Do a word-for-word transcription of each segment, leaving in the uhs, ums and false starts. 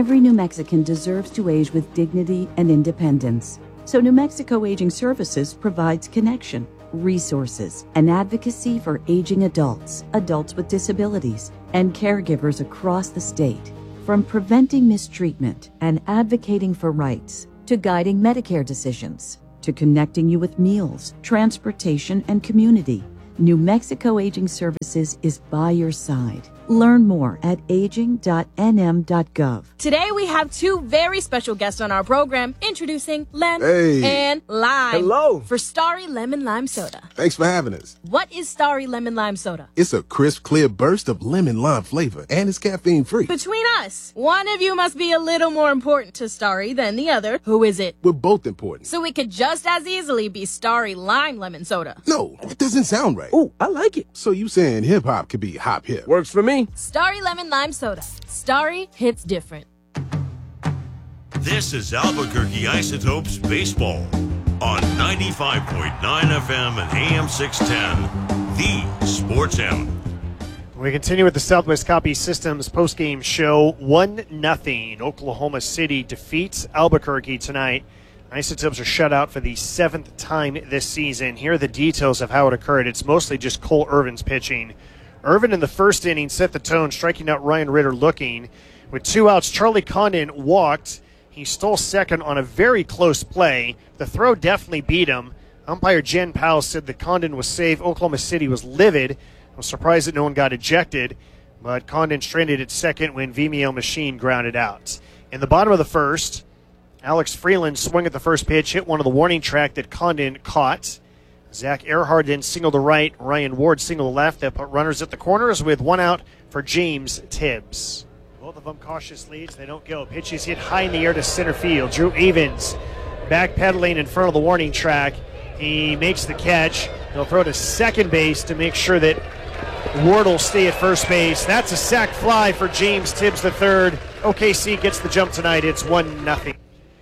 Every New Mexican deserves to age with dignity and independence. So New Mexico Aging Services provides connection, resources, and advocacy for aging adults, adults with disabilities, and caregivers across the state. From preventing mistreatment and advocating for rights, to guiding Medicare decisions, to connecting you with meals, transportation, and community, New Mexico Aging Services is by your side. Learn more at aging dot n m dot gov. Today we have two very special guests on our program, introducing Lem Hey. and Lime. Hello. For Starry Lemon Lime Soda. Thanks for having us. What is Starry Lemon Lime Soda? It's a crisp, clear burst of lemon lime flavor, and it's caffeine free. Between us, one of you must be a little more important to Starry than the other. Who is it? We're both important. So it could just as easily be Starry Lime Lemon Soda. No, it doesn't sound right. Oh, I like it. So you saying hip hop could be hop hip? Works for me. Starry Lemon Lime Soda. Starry hits different. This is Albuquerque Isotopes Baseball on ninety-five point nine F M and A M six ten, the Sports Hound. We continue with the Southwest Copy Systems postgame show. one nothing. Oklahoma City defeats Albuquerque tonight. Isotopes are shut out for the seventh time this season. Here are the details of how it occurred. It's mostly just Cole Irvin's pitching. Irvin in the first inning set the tone, striking out Ryan Ritter looking. With two outs, Charlie Condon walked. He stole second on a very close play. The throw definitely beat him. Umpire Jen Powell said that Condon was safe. Oklahoma City was livid. I was surprised that no one got ejected, but Condon stranded at second when Vimeo Machine grounded out. In the bottom of the first, Alex Freeland swung at the first pitch, hit one of the warning track that Condon caught. Zach Earhart then singled to right. Ryan Ward singled to left. That put runners at the corners with one out for James Tibbs. Both of them cautious leads. They don't go. Pitch is hit high in the air to center field. Drew Evans backpedaling in front of the warning track. He makes the catch. He'll throw to second base to make sure that Ward will stay at first base. That's a sac fly for James Tibbs the third. O K C gets the jump tonight. It's one nothing.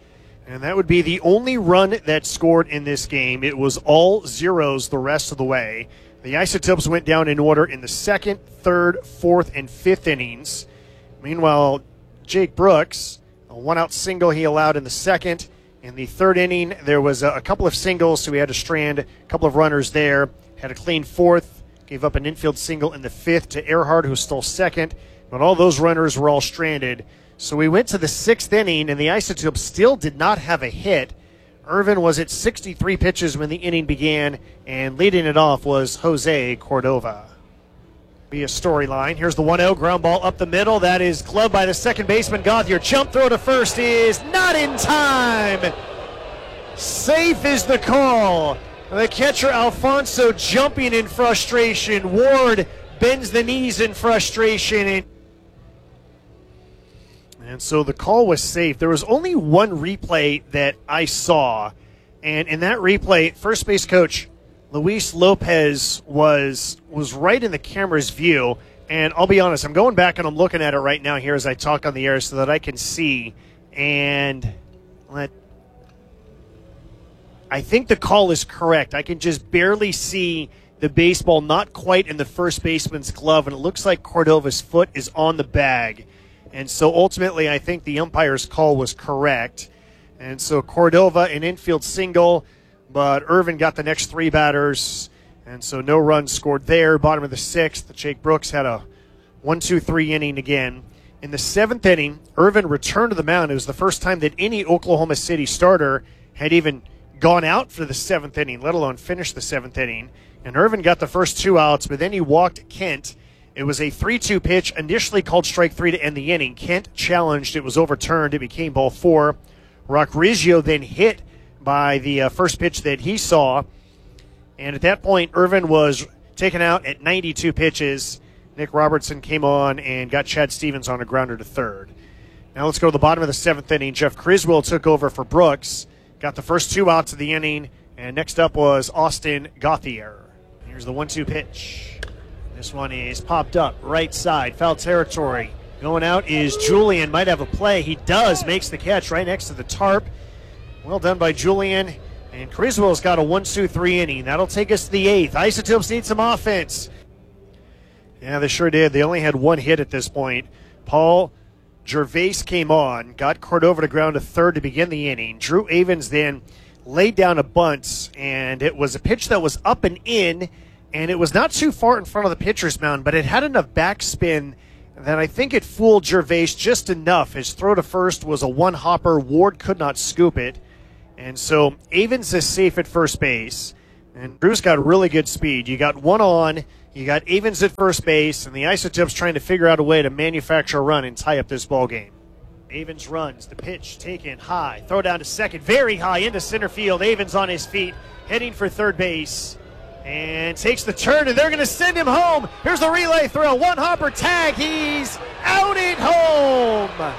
And that would be the only run that scored in this game. It was all zeros the rest of the way. The Isotopes went down in order in the second, third, fourth, and fifth innings. Meanwhile, Jake Brooks, a one-out single he allowed in the second. In the third inning, there was a, a couple of singles, so he had to strand a couple of runners there. Had a clean fourth, gave up an infield single in the fifth to Earhart, who stole second. But all those runners were all stranded. So we went to the sixth inning, and the Isotopes still did not have a hit. Irvin was at sixty-three pitches when the inning began, and leading it off was Jose Cordova. Be a storyline. Here's the one oh, ground ball up the middle. That is gloved by the second baseman, Gothier. Jump throw to first is not in time. Safe is the call. The catcher, Alfonso, jumping in frustration. Ward bends the knees in frustration. And And so the call was safe. There was only one replay that I saw. And in that replay, first base coach Luis Lopez was was right in the camera's view. And I'll be honest, I'm going back and I'm looking at it right now here as I talk on the air so that I can see. And let I think the call is correct. I can just barely see the baseball not quite in the first baseman's glove. And it looks like Cordova's foot is on the bag. And so ultimately, I think the umpire's call was correct. And so Cordova, an infield single, but Irvin got the next three batters. And so no runs scored there. Bottom of the sixth, Jake Brooks had a one two three inning again. In the seventh inning, Irvin returned to the mound. It was the first time that any Oklahoma City starter had even gone out for the seventh inning, let alone finished the seventh inning. And Irvin got the first two outs, but then he walked Kent. It was a three two pitch, initially called strike three to end the inning. Kent challenged. It was overturned. It became ball four. Rock Riggio then hit by the uh, first pitch that he saw. And at that point, Irvin was taken out at ninety-two pitches. Nick Robertson came on and got Chad Stevens on a grounder to third. Now let's go to the bottom of the seventh inning. Jeff Criswell took over for Brooks. Got the first two outs of the inning. And next up was Austin Gothier. Here's the one two pitch. This one is popped up, right side, foul territory. Going out is Julian, might have a play. He does, makes the catch right next to the tarp. Well done by Julian. And Criswell's got a one two three inning. That'll take us to the eighth. Isotopes need some offense. Yeah, they sure did. They only had one hit at this point. Paul Gervais came on, got Cordova to ground to third to begin the inning. Drew Avens then laid down a bunt, and it was a pitch that was up and in, and it was not too far in front of the pitcher's mound, but it had enough backspin that I think it fooled Gervais just enough. His throw to first was a one-hopper. Ward could not scoop it. And so Avens is safe at first base. And Drew's got really good speed. You got one on, you got Avens at first base, and the Isotopes trying to figure out a way to manufacture a run and tie up this ball game. Avens runs, the pitch taken high, throw down to second, very high into center field. Avens on his feet, heading for third base. And takes the turn, and they're going to send him home. Here's the relay throw. One hopper tag. He's out at home.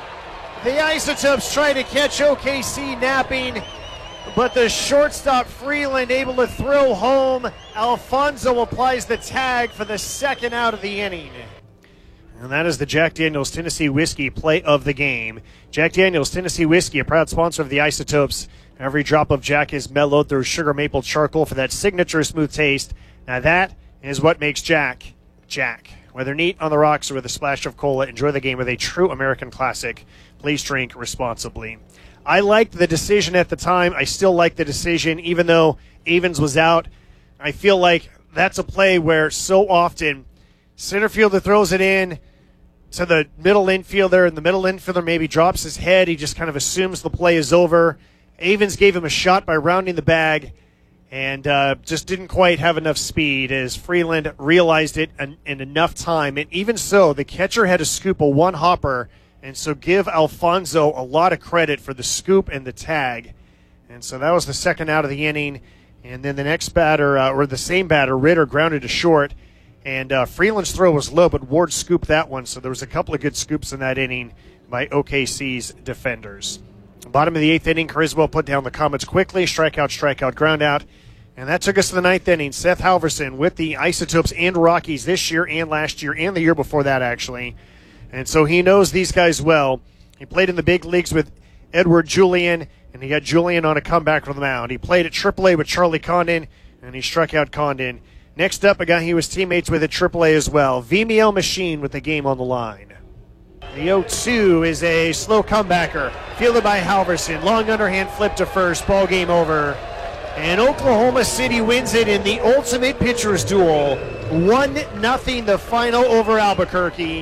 The Isotopes try to catch O K C napping, but the shortstop Freeland able to throw home. Alfonso applies the tag for the second out of the inning. And that is the Jack Daniel's Tennessee Whiskey play of the game. Jack Daniel's Tennessee Whiskey, a proud sponsor of the Isotopes. Every drop of Jack is mellowed through sugar maple charcoal for that signature smooth taste. Now that is what makes Jack, Jack. Whether neat on the rocks or with a splash of cola, enjoy the game with a true American classic. Please drink responsibly. I liked the decision at the time. I still like the decision, even though Avens was out. I feel like that's a play where so often center fielder throws it in to the middle infielder, and the middle infielder maybe drops his head. He just kind of assumes the play is over. Avens gave him a shot by rounding the bag and uh, just didn't quite have enough speed as Freeland realized it in, in enough time. And even so, the catcher had to scoop a one-hopper, and so give Alfonso a lot of credit for the scoop and the tag. And so that was the second out of the inning. And then the next batter, uh, or the same batter, Ritter, grounded to short. And uh, Freeland's throw was low, but Ward scooped that one. So there was a couple of good scoops in that inning by O K C's defenders. Bottom of the eighth inning, Carisbo put down the Comets quickly. Strikeout, strikeout, ground out. And that took us to the ninth inning. Seth Halverson with the Isotopes and Rockies this year and last year and the year before that, actually. And so he knows these guys well. He played in the big leagues with Edward Julian, and he got Julian on a comeback from the mound. He played at triple A with Charlie Condon, and he struck out Condon. Next up, a guy he was teammates with at triple A as well, Vimiel Machine with the game on the line. The oh two is a slow comebacker, fielded by Halverson. Long underhand flip to first, ball game over. And Oklahoma City wins it in the ultimate pitcher's duel. one nothing the final over Albuquerque.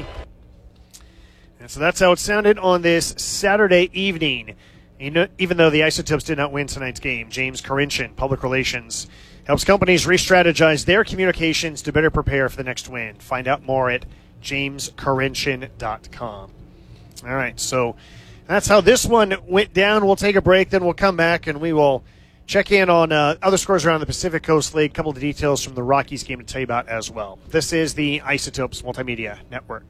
And so that's how it sounded on this Saturday evening. Even though the Isotopes did not win tonight's game, James Karinchin, Public Relations, helps companies re-strategize their communications to better prepare for the next win. Find out more at james karinchin dot com. All right, so that's how this one went down. We'll take a break, then we'll come back, and we will check in on uh, other scores around the Pacific Coast League, a couple of details from the Rockies game to tell you about as well. This is the Isotopes Multimedia Network.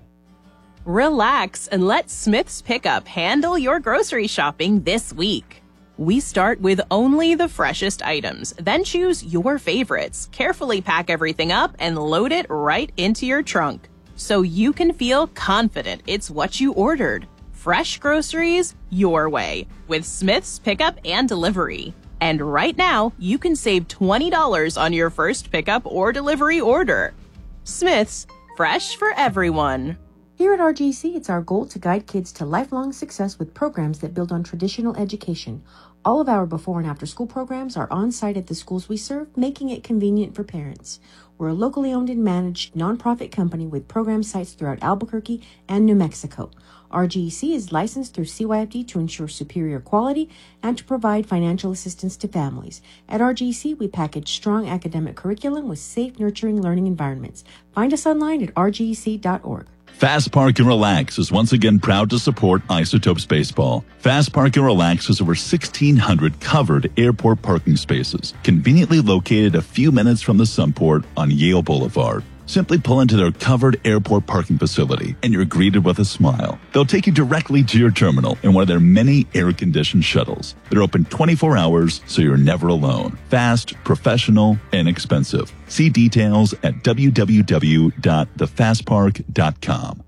Relax and let Smith's Pickup handle your grocery shopping this week. We start with only the freshest items, then choose your favorites, carefully pack everything up, and load it right into your trunk, so you can feel confident it's what you ordered. Fresh groceries your way with Smith's Pickup and Delivery. And right now, you can save twenty dollars on your first pickup or delivery order. Smith's, fresh for everyone. Here at R G C, it's our goal to guide kids to lifelong success with programs that build on traditional education. All of our before and after school programs are on site at the schools we serve, making it convenient for parents. We're a locally owned and managed nonprofit company with program sites throughout Albuquerque and New Mexico. R G C is licensed through C Y F D to ensure superior quality and to provide financial assistance to families. At R G C, we package strong academic curriculum with safe, nurturing learning environments. Find us online at r g c dot org. Fast Park and Relax is once again proud to support Isotopes Baseball. Fast Park and Relax has over sixteen hundred covered airport parking spaces, conveniently located a few minutes from the Sunport on Yale Boulevard. Simply pull into their covered airport parking facility and you're greeted with a smile. They'll take you directly to your terminal in one of their many air-conditioned shuttles. They're open twenty-four hours, so you're never alone. Fast, professional, and inexpensive. See details at w w w dot the fast park dot com.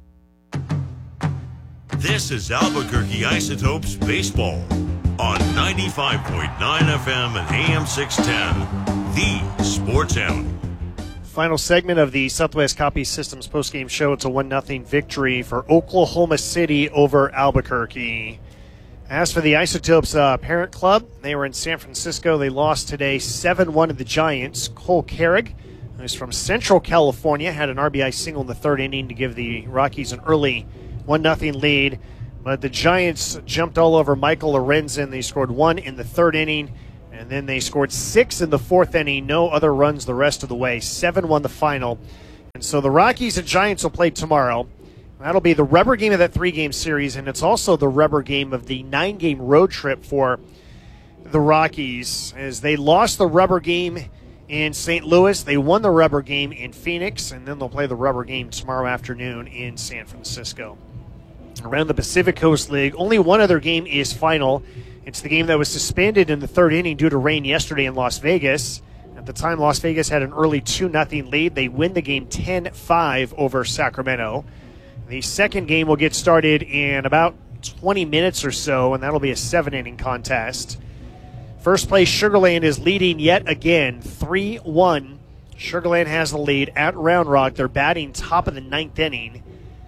This is Albuquerque Isotopes Baseball on ninety-five point nine F M and A M six ten, the Sports Animal. Final segment of the Southwest Copy Systems postgame show. It's a one nothing victory for Oklahoma City over Albuquerque. As for the Isotopes uh, parent club, they were in San Francisco. They lost today seven one to the Giants. Cole Carrig, who's from Central California, had an R B I single in the third inning to give the Rockies an early one nothing lead. But the Giants jumped all over Michael Lorenzen. They scored one in the third inning, and then they scored six in the fourth inning. No other runs the rest of the way. seven one the final. And so the Rockies and Giants will play tomorrow. That'll be the rubber game of that three-game series, and it's also the rubber game of the nine-game road trip for the Rockies, as they lost the rubber game in Saint Louis. They won the rubber game in Phoenix, and then they'll play the rubber game tomorrow afternoon in San Francisco. Around the Pacific Coast League, only one other game is final. It's the game that was suspended in the third inning due to rain yesterday in Las Vegas. At the time, Las Vegas had an early two nothing lead. They win the game ten five over Sacramento. The second game will get started in about twenty minutes or so, and that'll be a seven-inning contest. First place, Sugar Land is leading yet again, three one. Sugar Land has the lead at Round Rock. They're batting top of the ninth inning.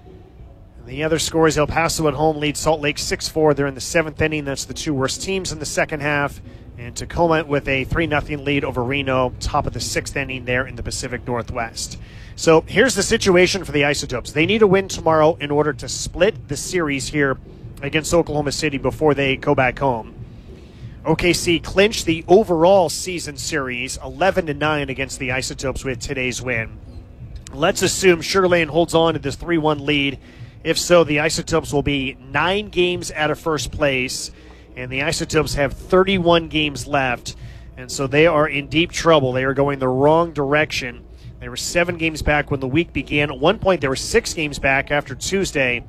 The other score is El Paso at home leads Salt Lake six four. They're in the seventh inning. That's the two worst teams in the second half. And Tacoma with a three nothing lead over Reno, top of the sixth inning there in the Pacific Northwest. So here's the situation for the Isotopes. They need a win tomorrow in order to split the series here against Oklahoma City before they go back home. O K C clinched the overall season series eleven to nine against the Isotopes with today's win. Let's assume Sugar Land holds on to this three one lead. If so, the Isotopes will be nine games out of first place, and the Isotopes have thirty-one games left, and so they are in deep trouble. They are going the wrong direction. They were seven games back when the week began. At one point, they were six games back after Tuesday,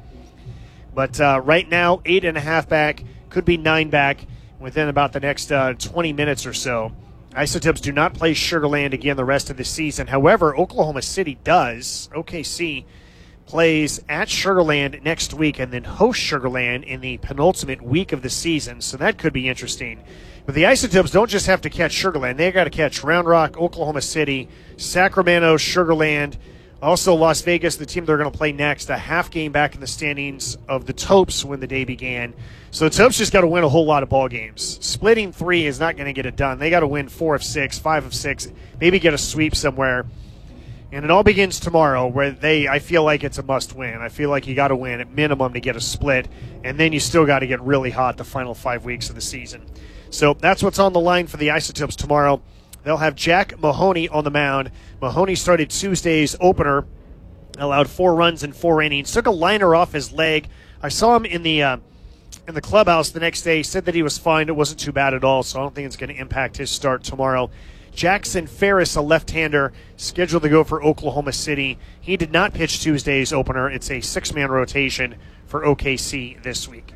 but uh, right now, eight and a half back, could be nine back within about the next uh, twenty minutes or so. Isotopes do not play Sugar Land again the rest of the season. However, Oklahoma City does. O K C plays at Sugar Land next week and then hosts Sugar Land in the penultimate week of the season, so that could be interesting. But the Isotopes don't just have to catch Sugar Land. They've got to catch Round Rock, Oklahoma City, Sacramento, Sugar Land, also Las Vegas, the team they're going to play next, a half game back in the standings of the Topes when the day began. So the Topes just got to win a whole lot of ball games. Splitting three is not going to get it done. They got to win four of six, five of six, maybe get a sweep somewhere. And it all begins tomorrow, where they, I feel like it's a must-win. I feel like you got to win at minimum to get a split, and then you still got to get really hot the final five weeks of the season. So that's what's on the line for the Isotopes tomorrow. They'll have Jack Mahoney on the mound. Mahoney started Tuesday's opener, allowed four runs in four innings, took a liner off his leg. I saw him in the uh, in the clubhouse the next day. He said that he was fine. It wasn't too bad at all, so I don't think it's going to impact his start tomorrow. Jackson Ferris, a left-hander, scheduled to go for Oklahoma City. He did not pitch Tuesday's opener. It's a six-man rotation for O K C this week.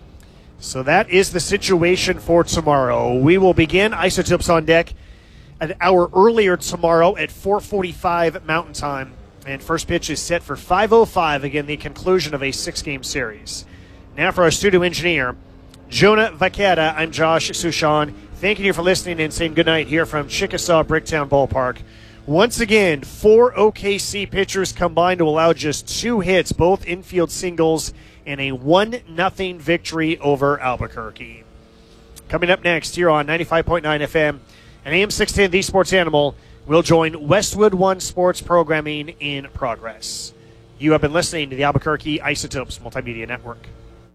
So that is the situation for tomorrow. We will begin Isotopes on Deck an hour earlier tomorrow at four forty-five Mountain Time. And first pitch is set for five oh five, again, the conclusion of a six-game series. Now for our studio engineer, Jonah Vaqueta, I'm Josh Sushan. Thanking you for listening and saying goodnight here from Chickasaw Bricktown Ballpark. Once again, four O K C pitchers combined to allow just two hits, both infield singles, and a one nothing victory over Albuquerque. Coming up next here on ninety-five point nine F M and A M six ten, The Sports Animal, we'll join Westwood One Sports Programming in progress. You have been listening to the Albuquerque Isotopes Multimedia Network.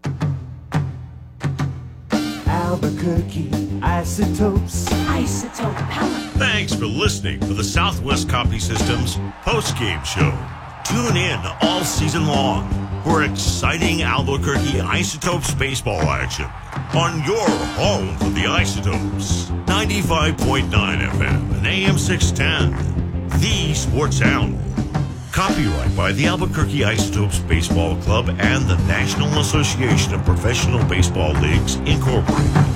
Albuquerque Isotopes. Isotope power. Thanks for listening to the Southwest Copy Systems postgame show. Tune in all season long for exciting Albuquerque Isotopes baseball action on your home for the Isotopes. ninety-five point nine F M and A M six ten, The Sports Animal. Copyright by the Albuquerque Isotopes Baseball Club and the National Association of Professional Baseball Leagues, Incorporated.